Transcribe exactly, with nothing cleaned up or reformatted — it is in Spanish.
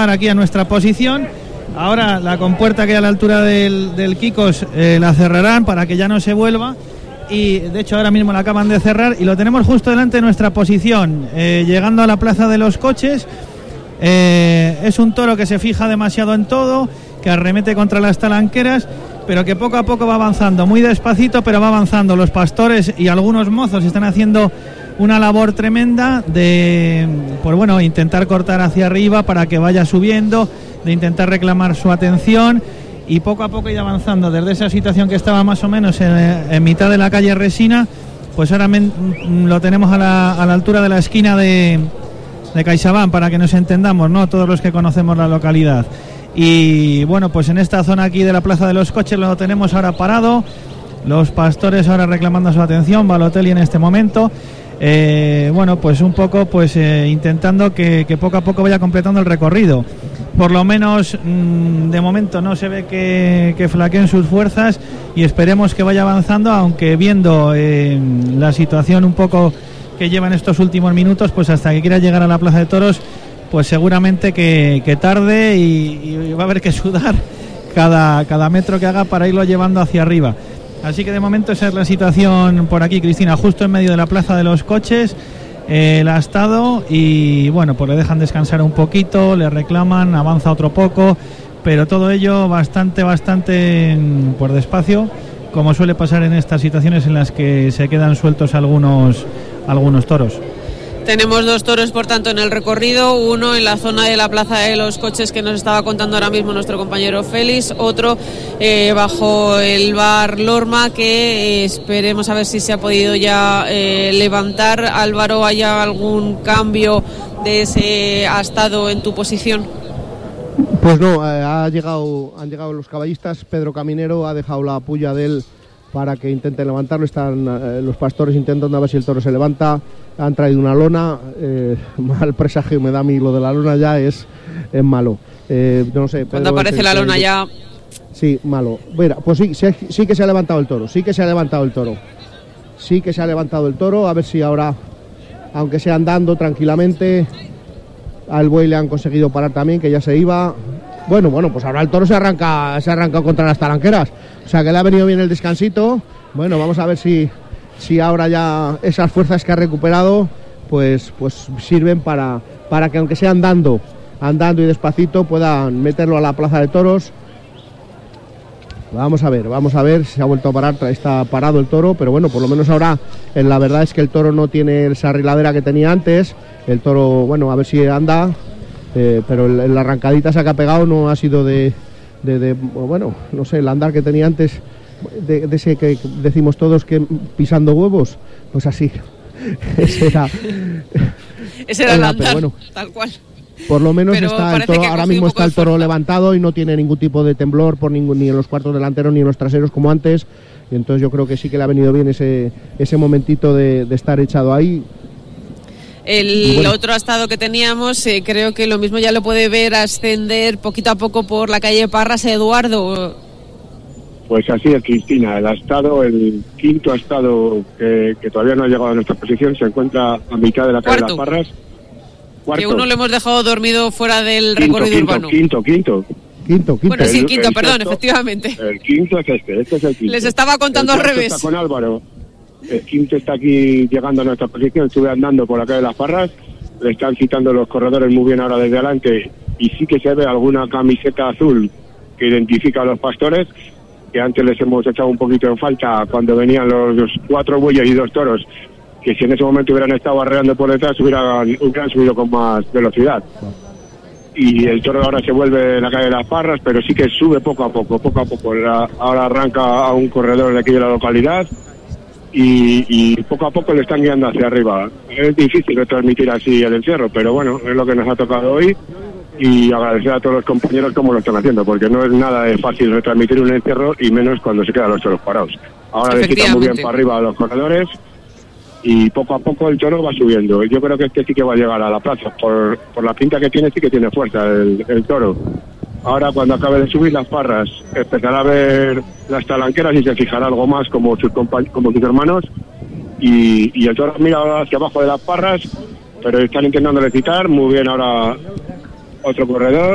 llegar aquí a nuestra posición. Ahora la compuerta que hay a la altura del, del Quicos eh, la cerrarán para que ya no se vuelva, y de hecho ahora mismo la acaban de cerrar y lo tenemos justo delante de nuestra posición, eh, llegando a la plaza de los coches. Eh, es un toro que se fija demasiado en todo, que arremete contra las talanqueras, pero que poco a poco va avanzando, muy despacito, pero va avanzando. Los pastores y algunos mozos están haciendo una labor tremenda de, pues bueno, intentar cortar hacia arriba para que vaya subiendo, de intentar reclamar su atención y poco a poco ir avanzando desde esa situación que estaba más o menos en, en mitad de la calle Resina, pues ahora men, lo tenemos a la, a la altura de la esquina de, de CaixaBank, para que nos entendamos, ¿no?, todos los que conocemos la localidad. Y bueno, pues en esta zona aquí de la Plaza de los Coches lo tenemos ahora parado, los pastores ahora reclamando su atención, Balotelli en este momento. Eh, bueno, pues un poco pues eh, intentando que, que poco a poco vaya completando el recorrido. Por lo menos mmm, de momento no se ve que, que flaqueen sus fuerzas, y esperemos que vaya avanzando, aunque viendo eh, la situación un poco que lleva en estos últimos minutos, pues hasta que quiera llegar a la Plaza de Toros, pues seguramente que, que tarde y, y va a haber que sudar cada, cada metro que haga para irlo llevando hacia arriba. Así que de momento esa es la situación por aquí, Cristina, justo en medio de la Plaza de los Coches. Eh, él ha estado y bueno, pues le dejan descansar un poquito, le reclaman, avanza otro poco, pero todo ello bastante, bastante por despacio, como suele pasar en estas situaciones en las que se quedan sueltos algunos, algunos toros. Tenemos dos toros, por tanto, en el recorrido, uno en la zona de la Plaza de los Coches que nos estaba contando ahora mismo nuestro compañero Félix, otro eh, bajo el bar Lorma, que eh, esperemos a ver si se ha podido ya eh, levantar. Álvaro, ¿hay algún cambio de ese estado en tu posición? Pues no, eh, ha llegado, han llegado los caballistas. Pedro Caminero ha dejado la puya de él para que intenten levantarlo. Están eh, los pastores intentando a ver si el toro se levanta. Han traído una lona, eh, mal presagio me da a mí lo de la lona, ya es, es malo. Eh, no sé, cuando Pedro, aparece la lona ya... Sí, malo. Mira, pues sí, sí, sí que se ha levantado el toro, sí que se ha levantado el toro. Sí que se ha levantado el toro, a ver si ahora, aunque sea andando tranquilamente, al buey le han conseguido parar también, que ya se iba. Bueno, bueno, pues ahora el toro se arranca, se ha arrancado contra las talanqueras. O sea que le ha venido bien el descansito. Bueno, vamos a ver si... si ahora ya esas fuerzas que ha recuperado pues pues sirven para, para que aunque sea andando, andando y despacito puedan meterlo a la Plaza de Toros. Vamos a ver, vamos a ver, se ha vuelto a parar, está parado el toro, pero bueno, por lo menos ahora eh, la verdad es que el toro no tiene esa riladera que tenía antes. El toro, bueno, a ver si anda, eh, pero el, la arrancadita esa que ha pegado no ha sido de, de, de, bueno, no sé, el andar que tenía antes. De, de ese que decimos todos que pisando huevos, pues así ese era ese era el andar, bueno, tal cual. Por lo menos está el toro, ahora mismo está el toro levantado y no tiene ningún tipo de temblor por ningún, ni en los cuartos delanteros ni en los traseros como antes, y entonces yo creo que sí que le ha venido bien ese, ese momentito de, de estar echado ahí. El bueno. Otro estado que teníamos, eh, creo que lo mismo ya lo puede ver ascender poquito a poco por la calle Parras, Eduardo. Pues así es, Cristina, el estado, el quinto estado que, que todavía no ha llegado a nuestra posición, se encuentra a mitad de la calle de las Parras. Cuarto. Que uno lo hemos dejado dormido fuera del quinto, recorrido quinto, urbano. Quinto, quinto, quinto. Quinto, Bueno, sí, el, quinto, el perdón, sexto, efectivamente. El quinto es este, este es el quinto. Les estaba contando el al revés. Está con Álvaro. El quinto está aquí llegando a nuestra posición, estuve andando por la calle de las Parras, le están citando los corredores muy bien ahora desde adelante, y sí que se ve alguna camiseta azul que identifica a los pastores, que antes les hemos echado un poquito en falta cuando venían los, los cuatro bueyes y dos toros, que si en ese momento hubieran estado arreando por detrás hubieran, hubieran subido con más velocidad. Y el toro ahora se vuelve en la calle de las Parras, pero sí que sube poco a poco, poco a poco. Ahora arranca a un corredor de aquí de la localidad y, y poco a poco le están guiando hacia arriba. Es difícil retransmitir así el encierro, pero bueno, es lo que nos ha tocado hoy. Y agradecer a todos los compañeros cómo lo están haciendo, porque no es nada de fácil retransmitir un encierro, y menos cuando se quedan los toros parados. Ahora le quitan muy bien para arriba a los corredores y poco a poco el toro va subiendo. Yo creo que este sí que va a llegar a la plaza, por, por la pinta que tiene, sí que tiene fuerza el, el toro. Ahora cuando acabe de subir las Parras empezará a ver las talanqueras y se fijará algo más como sus, como sus hermanos, y, y el toro mira hacia abajo de las Parras, pero están intentando citar muy bien ahora otro corredor.